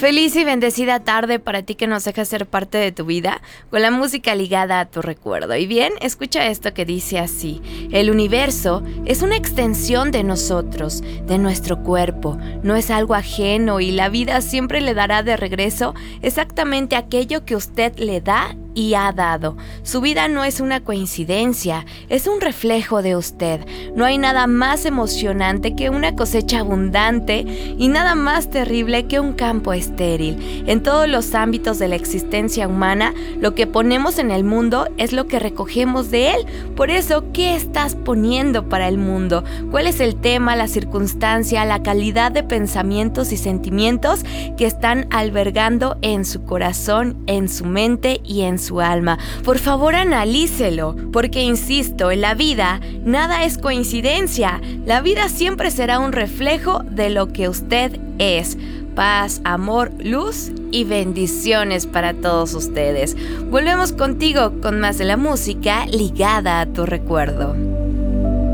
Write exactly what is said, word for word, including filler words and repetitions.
Feliz y bendecida tarde para ti que nos dejas ser parte de tu vida con la música ligada a tu recuerdo. Y bien, escucha esto que dice así: el universo es una extensión de nosotros, de nuestro cuerpo, no es algo ajeno y la vida siempre le dará de regreso exactamente aquello que usted le da y ha dado. Su vida no es una coincidencia, es un reflejo de usted. No hay nada más emocionante que una cosecha abundante y nada más terrible que un campo estéril. En todos los ámbitos de la existencia humana, lo que ponemos en el mundo es lo que recogemos de él. Por eso, ¿qué estás poniendo para el mundo? ¿Cuál es el tema, la circunstancia, la calidad de pensamientos y sentimientos que están albergando en su corazón, en su mente y en su alma? Por favor, analícelo, porque insisto, en la vida nada es coincidencia. La vida siempre será un reflejo de lo que usted es. Paz, amor, luz y bendiciones para todos ustedes. Volvemos contigo con más de la música ligada a tu recuerdo.